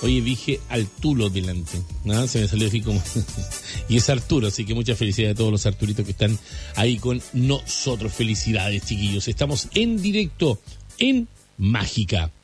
Oye, dije Arturo delante, ¿no? Se me salió así como... y es Arturo, así que muchas felicidades a todos los Arturitos que están ahí con nosotros. Felicidades, chiquillos. Estamos en directo en Mágica.